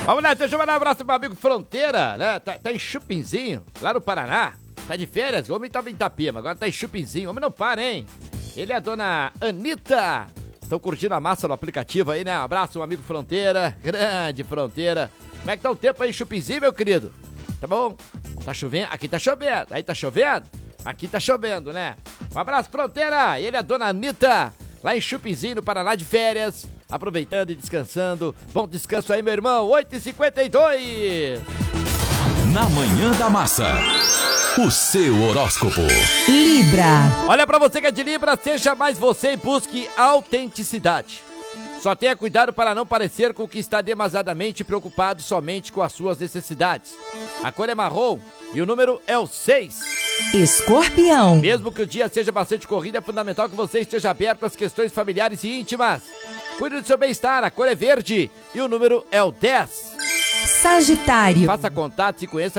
Vamos lá, deixa eu mandar um abraço pro meu amigo Fronteira, né? Tá em Chupinzinho, lá no Paraná. Tá de férias, o homem tava em Itapema, agora tá em Chupinzinho. O homem não para, hein? Ele é a dona Anitta. Estão curtindo a massa no aplicativo aí, né? Um abraço, meu amigo Fronteira, grande Fronteira. Como é que tá o tempo aí em Chupinzinho, meu querido? Tá bom? Tá chovendo? Aqui tá chovendo. Aí tá chovendo? Aqui tá chovendo, né? Um abraço, Fronteira. Ele é a dona Anitta, lá em Chupinzinho, no Paraná, de férias. Aproveitando e descansando. Bom descanso aí, meu irmão. 8h52. Na Manhã da Massa, o seu horóscopo. Libra. Olha, pra você que é de Libra, seja mais você e busque autenticidade. Só tenha cuidado para não parecer com que está demasiadamente preocupado somente com as suas necessidades. A cor é marrom e o número é o 6. Escorpião. Mesmo que o dia seja bastante corrido, é fundamental que você esteja aberto às questões familiares e íntimas. Cuide do seu bem-estar, a cor é verde e o número é o 10. Sagitário. Faça contatos e conheça